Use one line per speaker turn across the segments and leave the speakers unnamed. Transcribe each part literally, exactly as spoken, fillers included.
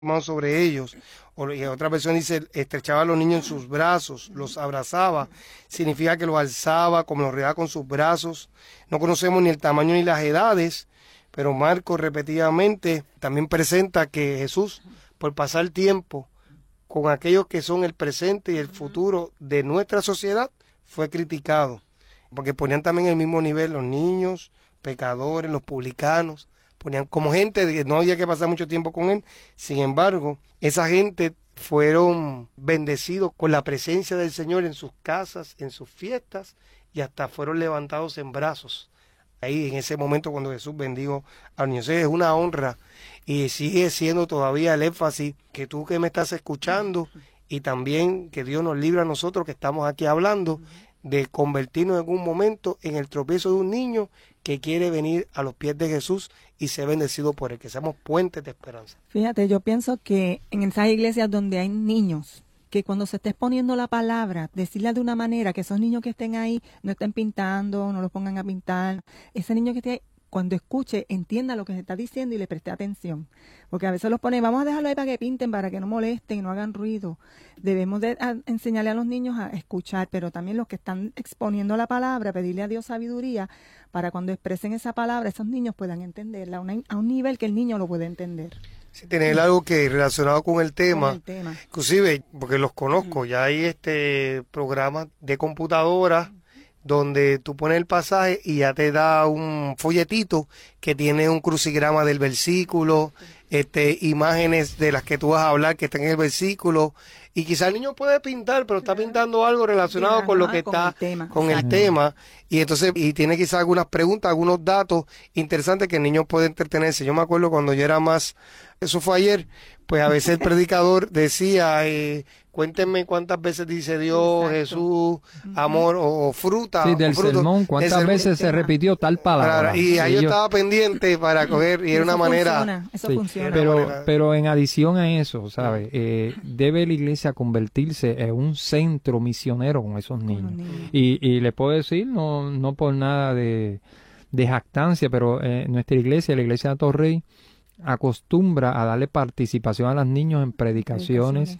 mano sobre ellos, o y otra versión dice, estrechaba a los niños en sus brazos, los abrazaba, significa que los alzaba, como los rodeaba con sus brazos. No conocemos ni el tamaño ni las edades, pero Marcos repetidamente también presenta que Jesús, por pasar tiempo con aquellos que son el presente y el futuro de nuestra sociedad, fue criticado, porque ponían también el mismo nivel los niños, pecadores, los publicanos, ponían como gente que no había que pasar mucho tiempo con él. Sin embargo, esa gente fueron bendecidos con la presencia del Señor en sus casas, en sus fiestas, y hasta fueron levantados en brazos. Ahí en ese momento cuando Jesús bendijo a los niños, es una honra y sigue siendo todavía el énfasis que tú que me estás escuchando y también que Dios nos libre a nosotros que estamos aquí hablando de convertirnos en algún momento en el tropiezo de un niño que quiere venir a los pies de Jesús y ser bendecido por él, que seamos puentes de esperanza.
Fíjate, yo pienso que en esas iglesias donde hay niños, que cuando se esté exponiendo la palabra, decirla de una manera que esos niños que estén ahí no estén pintando, no los pongan a pintar. Ese niño que esté ahí, cuando escuche, entienda lo que se está diciendo y le preste atención. Porque a veces los ponen, vamos a dejarlo ahí para que pinten, para que no molesten y no hagan ruido. Debemos de a, enseñarle a los niños a escuchar, pero también los que están exponiendo la palabra, pedirle a Dios sabiduría para cuando expresen esa palabra, esos niños puedan entenderla a, una, a un nivel que el niño lo puede entender.
Sí, tener algo que relacionado con el tema,
Con el tema.
Inclusive, porque los conozco, ya hay este programa de computadora donde tú pones el pasaje y ya te da un folletito que tiene un crucigrama del versículo, este, imágenes de las que tú vas a hablar que están en el versículo, y quizá el niño puede pintar, pero está pintando algo relacionado
Sí,
con lo
ajá,
que
con
está
el tema.
con el
Exacto.
tema, y entonces y tiene quizá algunas preguntas, algunos datos interesantes que el niño puede entretenerse. Yo me acuerdo cuando yo era más, eso fue ayer, pues a veces el predicador decía, eh, cuéntenme cuántas veces dice Dios,
Exacto.
Jesús, amor o, o fruta.
Sí,
o
del
fruto,
sermón,
del
cuántas
sermón.
veces se repitió tal palabra.
Claro, y ahí yo
Ellos-
estaba pendiente para coger, y era una
Eso
manera...
funciona, eso
Sí,
funciona.
pero,
manera-
pero en adición a eso, ¿sabes? Eh, debe la iglesia convertirse en un centro misionero con esos
Con
niños.
los niños.
Y, y le puedo decir, no, no por nada de, de jactancia, pero eh, nuestra iglesia, la iglesia de Torrey, acostumbra a darle participación a los niños en predicaciones,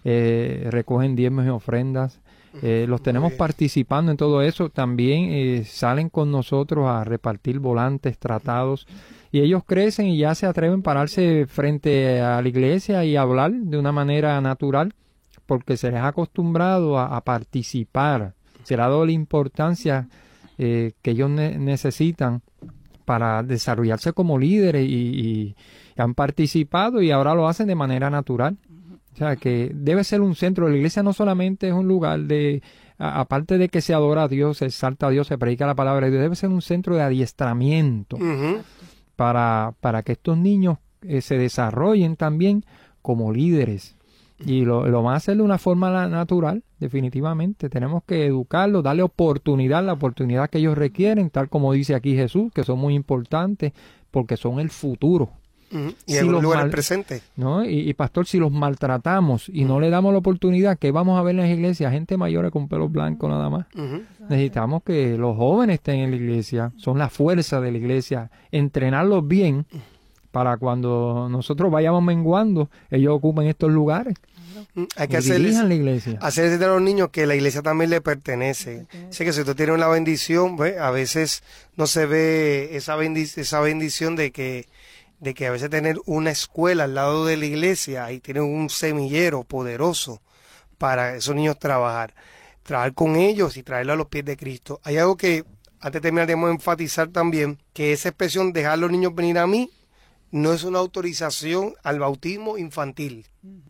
eh, recogen diezmos y ofrendas. Eh, los tenemos participando en todo eso. También eh, salen con nosotros a repartir volantes, tratados, y ellos crecen y ya se atreven a pararse frente a la iglesia y hablar de una manera natural, porque se les ha acostumbrado a, a participar. Se le ha dado la importancia eh, que ellos ne- necesitan para desarrollarse como líderes y, y han participado y ahora lo hacen de manera natural. O sea, que debe ser un centro. La iglesia no solamente es un lugar de, a- aparte de que se adora a Dios, se exalta a Dios, se predica la palabra de Dios, debe ser un centro de adiestramiento
Ujú.
para, para que estos niños eh, se desarrollen también como líderes. Y lo, lo van a hacer de una forma la- natural, definitivamente. Tenemos que educarlos, darle oportunidad, la oportunidad que ellos requieren, tal como dice aquí Jesús, que son muy importantes porque son el futuro,
Ujú. Y
Si
en
los
un lugar
mal-
presente.
¿no? Y, y pastor, si los maltratamos y no le damos la oportunidad, ¿qué vamos a ver en las iglesias? Gente mayores con pelo blanco nada más.
Ujú.
Necesitamos que los jóvenes estén en la iglesia, son la fuerza de la iglesia, entrenarlos bien para cuando nosotros vayamos menguando, ellos ocupen estos lugares
Mm, Hay que
y
hacerles,
dirijan la iglesia.
hacerles entender a los niños que la iglesia también le pertenece. Sé que si tú tienes una bendición, pues, a veces no se ve esa, bendi- esa bendición de que, de que a veces tener una escuela al lado de la iglesia y tener un semillero poderoso para esos niños trabajar. Trabajar con ellos y traerlos a los pies de Cristo. Hay algo que antes de terminar debemos enfatizar también, que esa expresión dejar a los niños venir a mí no es una autorización al bautismo infantil.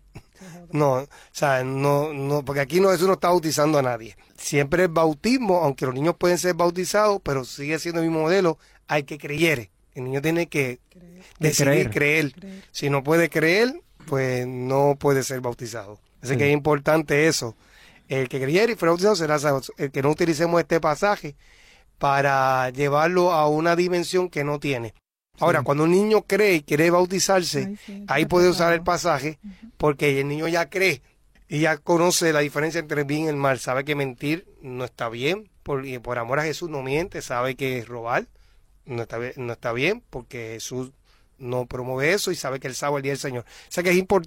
No, o sea, no, no, porque aquí no, eso no está bautizando a nadie. Siempre es bautismo, aunque los niños pueden ser bautizados, pero sigue siendo el mismo modelo, hay que creer. El niño tiene que decidir
creer.
creer. Si no puede creer, pues no puede ser bautizado. Así
Sí.
que es importante eso. El que creyere y fuera bautizado será salvo. El que no utilicemos este pasaje para llevarlo a una dimensión que no tiene. Ahora,
Sí.
cuando un niño cree y quiere bautizarse,
Ay, sí,
ahí
está
puede usar el
pecado.
pasaje, porque el niño ya cree y ya conoce la diferencia entre el bien y el mal. Sabe que mentir no está bien, por, y por amor a Jesús no miente, sabe que robar no está, bien- no está bien, porque Jesús no promueve eso y sabe que el sábado es el día del Señor. O sea que es importante